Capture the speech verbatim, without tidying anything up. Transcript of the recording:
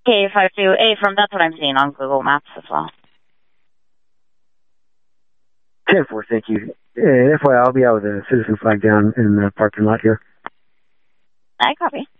K five two A from, that's what I'm seeing on Google Maps as well. ten four, thank you. Uh, F Y I, I'll be out with a citizen flag down in the parking lot here. I copy.